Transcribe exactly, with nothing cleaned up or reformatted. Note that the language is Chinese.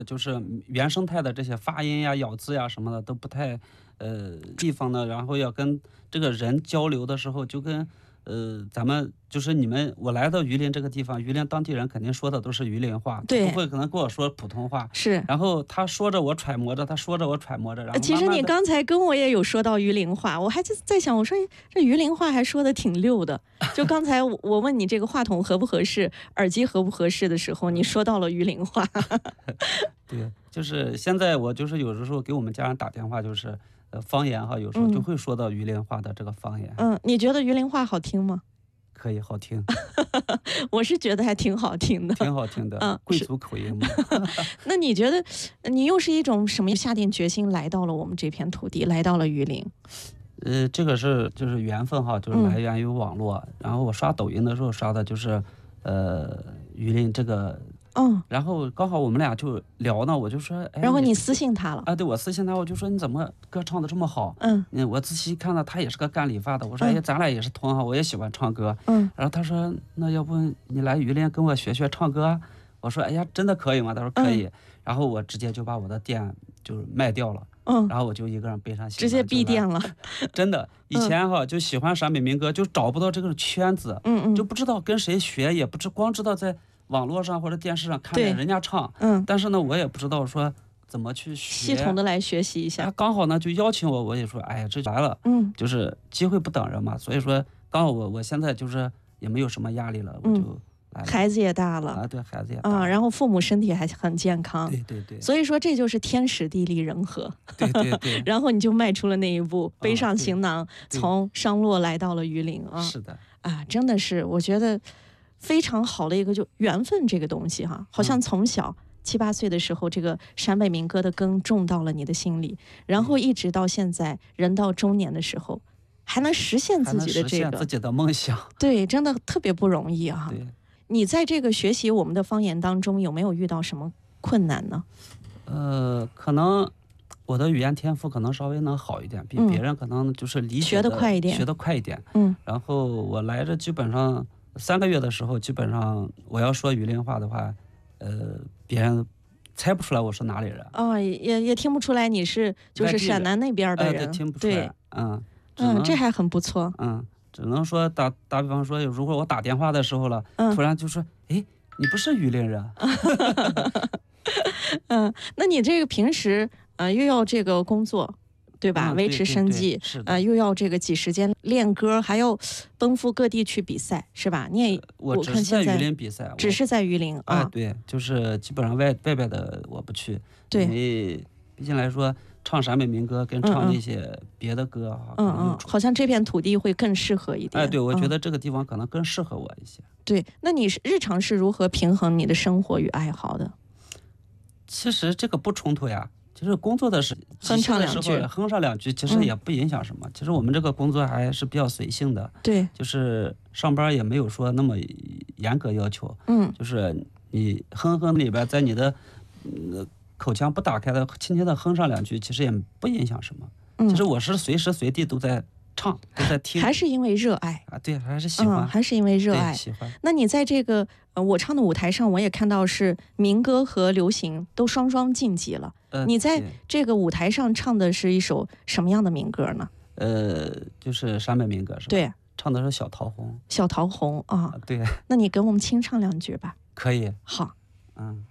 就是原生态的这些发音呀、咬字呀什么的都不太，呃，地方呢，然后要跟这个人交流的时候，就跟呃咱们就是你们我来到榆林这个地方，榆林当地人肯定说的都是榆林话，他不对， 会可能跟我说普通话。 是。 然后他说着我揣摩着，他说着我揣摩着，然呃其实你后慢慢的。 刚才跟我也有说到榆林话，我还就在想，我说这榆林话还说的挺溜的。就刚才我我问你这个话筒合不合适，耳机合不合适的时候，你说到了榆林话。 对，就是现在我就是有的时候给我们家人打电话，就是呃方言哈，有时候就嗯会说到榆林话的这个方言， 嗯，你觉得榆林话好听吗？ 可以好听， 我是觉得还挺好听的。 挺好听的， 嗯， 贵是。 族口音嘛。 那你觉得，你又是一种什么下定决心来到了我们这片土地，来到了榆林？ 呃，这个是就是缘分哈，就是来源于网络。然后我刷抖音的时候刷的就是，呃，榆林这个， 嗯， 然后刚好我们俩就聊呢，我就说，哎， 然后你私信他了。 啊，对我私信他，我就说你怎么歌唱的这么好？ 嗯嗯，我仔细看到他也是个干理发的，我说嗯哎，咱俩也是同行，我也喜欢唱歌。 嗯然后他说那要不你来榆林跟我学学唱歌啊？我说哎呀，真的可以吗？他说可以。然后我直接就把我的店就是卖掉了。 嗯， 然后我就一个人背上行囊直接闭店了。 真的，以前哈、就喜欢陕北民歌，就找不到这个圈子， 嗯嗯， 就不知道跟谁学，也不知光知道在网络上或者电视上看对见人家唱， 嗯， 但是呢，我也不知道说怎么去学。 系统的来学习一哎下。 刚好呢就邀请我，我也说，哎呀，这来了， 嗯就是机会不等人嘛，所以说刚好我我现在就是也没有什么压力了，我嗯就来了。 孩子也大了。 啊，对，孩子也大啊， 了。 然后父母身体还很健康。 对对对所以说这就是天时地利人和。 对对对， 然后你就迈出了那一步，背上对行囊， 对从商洛来到了榆林啊。 是的， 啊，真的是我觉得非常好的一个就缘分这个东西哈，好像从小七八岁的时候，这个陕北民歌的根种到了你的心里，然后一直到现在人到中年的时候，还能实现还能自己的这个， 实现自己的梦想。 对，真的特别不容易啊。 对， 你在这个学习我们的方言当中，有没有遇到什么困难呢？ 呃，可能我的语言天赋可能稍微能好一点，比嗯别人可能就是理解学得快一点学得快一点。 嗯然后我来这基本上三个月的时候，基本上我要说榆林话的话，呃，别人猜不出来我是哪里人。 哦，也也听不出来你是就是陕南那边的呃， 人。 对，听不出对来。嗯嗯，这还很不错。 嗯，只能说打打比方说，如果我打电话的时候了， 嗯突然就说，哎，你不是榆林人？ 嗯，那你这个平时呃又要这个工作，对吧？ 嗯维持生计， 是的。 呃，又要这个挤时间练歌，还要奔赴各地去比赛，是吧？你也我只是在榆林比赛， 只是在榆林啊、 哎，对，就是基本上外外边的我不去， 对， 因为毕竟来说，唱陕北民歌跟唱那些别的歌啊， 嗯嗯，好像这片土地会更适合一点。 哎，对，我觉得嗯、 这个地方可能更适合我一些。 对，那你是日常是如何平衡你的生活与爱好的？ 其实这个不冲突呀。其实工作的时哼唱两句， 哼上两句，其实也不影响什么。嗯、其实我们这个工作还是比较随性的， 对， 就是上班也没有说那么严格要求， 嗯， 就是你哼哼里边，在你的、呃、口腔不打开的，轻轻的哼上两句，其实也不影响什么。 嗯、 其实我是随时随地都在唱，都在听， 还是因为热爱啊，对，还是喜欢， 嗯、还是因为热爱， 喜欢。 那你在这个呃我唱的舞台上，我也看到是民歌和流行都双双晋级了。 呃、 你在这个舞台上唱的是一首什么样的民歌呢？ 呃，就是陕北民歌是吧？ 对， 唱的是小桃红。 小桃红啊， 对。 那你给我们清唱两句吧。 可以。 好， 嗯。